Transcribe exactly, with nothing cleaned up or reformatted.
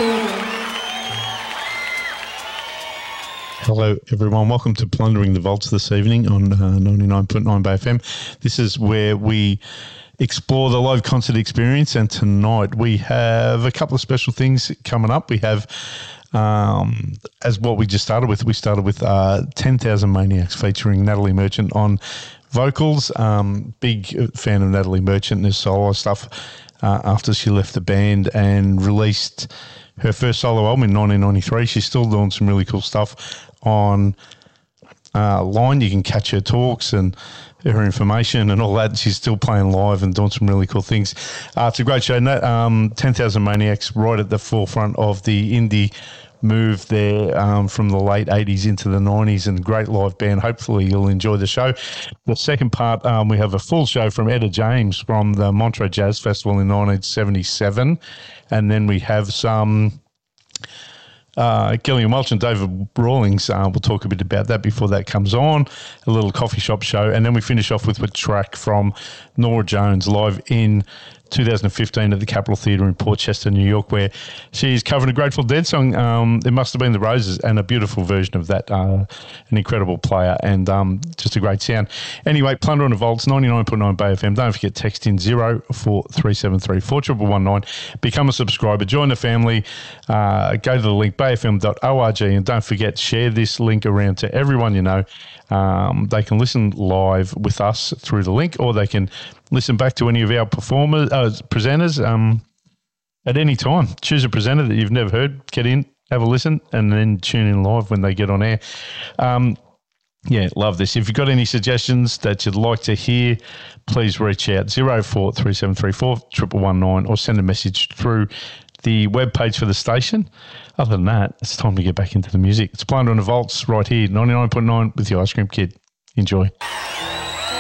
Hello, everyone. Welcome to Plundering the Vaults this evening on uh, ninety-nine point nine Bay F M. This is where we explore the live concert experience, and tonight we have a couple of special things coming up. We have, um, as what we just started with, we started with uh, ten thousand Maniacs featuring Natalie Merchant on vocals. Um, big fan of Natalie Merchant and her solo stuff uh, after she left the band and released her first solo album in nineteen ninety-three. She's still doing some really cool stuff on uh, line. You can catch her talks and her information and all that. She's still playing live and doing some really cool things. Uh, it's a great show. Um, ten thousand Maniacs right at the forefront of the indie move there um, from the late eighties into the nineties, and great live band. Hopefully you'll enjoy the show. The second part, um, we have a full show from Etta James from the Montreux Jazz Festival in nineteen seventy-seven. And then we have some uh, Gillian Welch and David Rawlings. Uh, we'll talk a bit about that before that comes on. A little coffee shop show. And then we finish off with a track from Norah Jones live in two thousand fifteen at the Capitol Theatre in Port Chester, New York, where she's covering a Grateful Dead song. Um, it Must Have Been the Roses, and a beautiful version of that. Uh, an incredible player and um, just a great sound. Anyway, Plunder on the Vaults, ninety-nine point nine Bay F M. Don't forget, text in zero four three seven three four one one one nine. Become a subscriber, join the family, uh, go to the link bay f m dot org, and don't forget, share this link around to everyone you know. Um, they can listen live with us through the link, or they can listen back to any of our performers, uh, presenters um, at any time. Choose a presenter that you've never heard, get in, have a listen, and then tune in live when they get on air. Um, yeah, love this. If you've got any suggestions that you'd like to hear, please reach out zero four three seven three four one one one nine or send a message through the webpage for the station. Other than that, it's time to get back into the music. It's Plunder on the Vaults right here, ninety-nine point nine with the Ice Cream Kid. Enjoy.